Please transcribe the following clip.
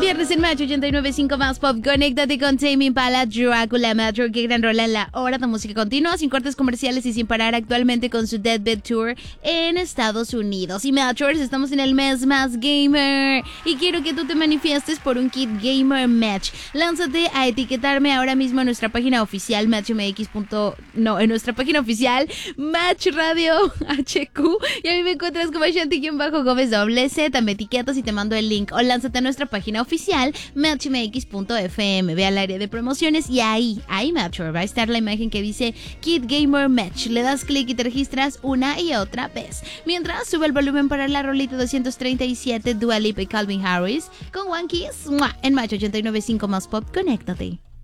viernes en Match 89.5 más pop. Conéctate con Tame Impala, Drácula, Metro. Qué gran rola en la hora de música continua, sin cortes comerciales y sin parar, actualmente con su Deathbed Tour en Estados Unidos. Y Matchers, estamos en el mes más gamer y quiero que tú te manifiestes por un kit gamer match. Lánzate a etiquetarme ahora mismo en nuestra página oficial en nuestra página oficial Match Radio HQ, y a mí me encuentras como Shanti-Gómez Z. Me etiquetas y te mando el link, o lánzate a nuestra página oficial matchmx.fm, ve al área de promociones y ahí Matcher, va a estar la imagen que dice Kid Gamer Match. Le das clic y te registras una y otra vez. Mientras, sube el volumen para la rolita 237, Dua Lipa y Calvin Harris con One Kiss en Match 89.5 más pop. Conéctate.